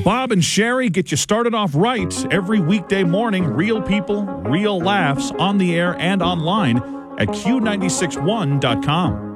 Bob and Sherry get you started off right every weekday morning. Real people, real laughs on the air and online at Q961.com.